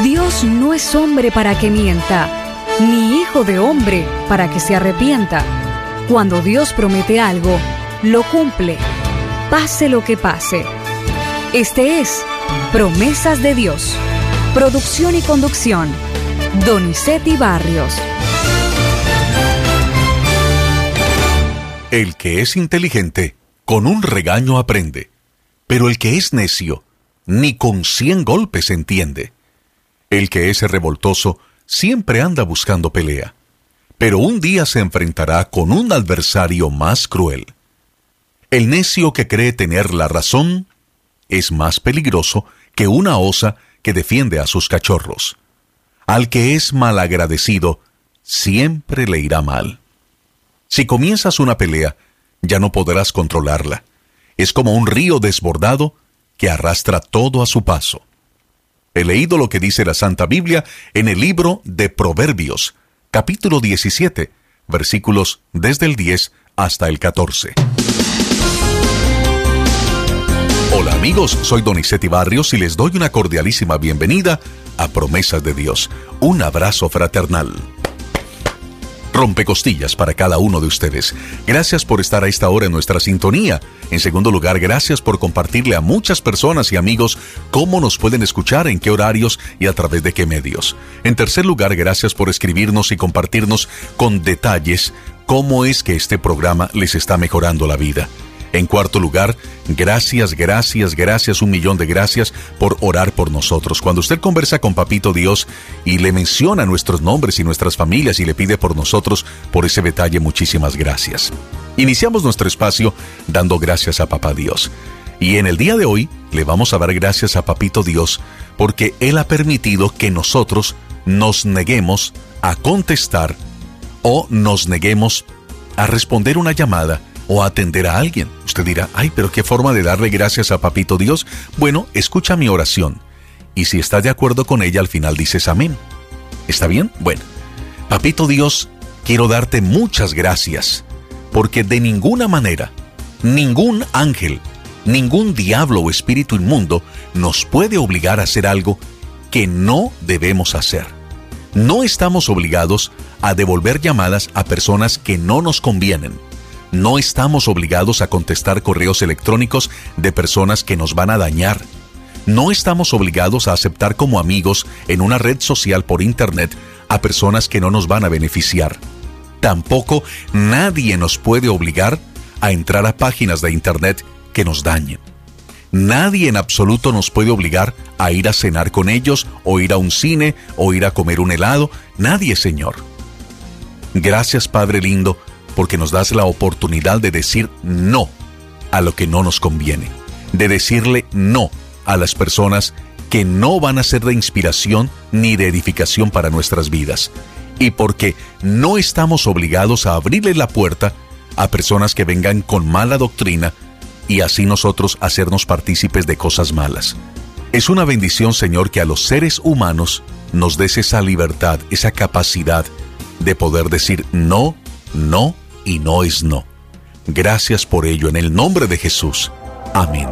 Dios no es hombre para que mienta, ni hijo de hombre para que se arrepienta. Cuando Dios promete algo, lo cumple, pase lo que pase. Este es Promesas de Dios. Producción y conducción, Donizetti Barrios. El que es inteligente, con un regaño aprende, pero el que es necio, ni con 100 golpes entiende. El que es revoltoso, siempre anda buscando pelea, pero un día se enfrentará con un adversario más cruel. El necio que cree tener la razón es más peligroso que una osa que defiende a sus cachorros. Al que es malagradecido, siempre le irá mal. Si comienzas una pelea, ya no podrás controlarla. Es como un río desbordado que arrastra todo a su paso. He leído lo que dice la Santa Biblia en el libro de Proverbios, capítulo 17, versículos desde el 10 hasta el 14. Hola amigos, soy Donizetti Barrios y les doy una cordialísima bienvenida a Promesas de Dios. Un abrazo fraternal. Rompecostillas para cada uno de ustedes. Gracias por estar a esta hora en nuestra sintonía. En segundo lugar, gracias por compartirle a muchas personas y amigos cómo nos pueden escuchar, en qué horarios y a través de qué medios. En tercer lugar, gracias por escribirnos y compartirnos con detalles cómo es que este programa les está mejorando la vida. En cuarto lugar, gracias, un millón de gracias por orar por nosotros. Cuando usted conversa con Papito Dios y le menciona nuestros nombres y nuestras familias y le pide por nosotros, por ese detalle, muchísimas gracias. Iniciamos nuestro espacio dando gracias a Papá Dios. Y en el día de hoy le vamos a dar gracias a Papito Dios porque Él ha permitido que nosotros nos neguemos a contestar o nos neguemos a responder una llamada o atender a alguien. Usted dirá, ay, pero qué forma de darle gracias a Papito Dios. Bueno, escucha mi oración y si estás de acuerdo con ella, al final dices amén. ¿Está bien? Bueno, Papito Dios, quiero darte muchas gracias porque de ninguna manera, ningún ángel, ningún diablo o espíritu inmundo nos puede obligar a hacer algo que no debemos hacer. No estamos obligados a devolver llamadas a personas que no nos convienen. No estamos obligados a contestar correos electrónicos de personas que nos van a dañar. No estamos obligados a aceptar como amigos en una red social por internet a personas que no nos van a beneficiar. Tampoco nadie nos puede obligar a entrar a páginas de internet que nos dañen. Nadie en absoluto nos puede obligar a ir a cenar con ellos, o ir a un cine, o ir a comer un helado. Nadie, Señor. Gracias, Padre lindo, porque nos das la oportunidad de decir no a lo que no nos conviene, de decirle no a las personas que no van a ser de inspiración ni de edificación para nuestras vidas, y porque no estamos obligados a abrirle la puerta a personas que vengan con mala doctrina y así nosotros hacernos partícipes de cosas malas. Es una bendición, Señor, que a los seres humanos nos des esa libertad, esa capacidad de poder decir no, no y no es no. Gracias por ello, en el nombre de Jesús. Amén.